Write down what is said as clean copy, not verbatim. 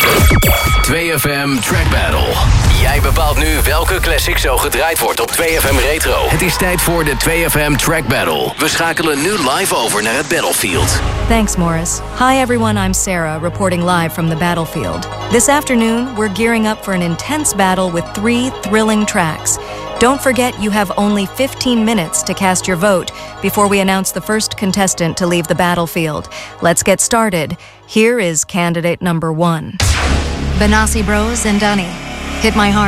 2FM Track Battle. Jij bepaalt nu welke classic zo gedraaid wordt op 2FM Retro. Het is tijd voor de 2FM Track Battle. We schakelen nu live over naar het Battlefield. Thanks, Morris. Hi, everyone. I'm Sarah, reporting live from the battlefield. This afternoon, we're gearing up for an intense battle with 3 thrilling tracks. Don't forget you have only 15 minutes to cast your vote before we announce the first contestant to leave the battlefield. Let's get started. Here is candidate number 1. Benassi Bros and Dunny. Hit My Heart.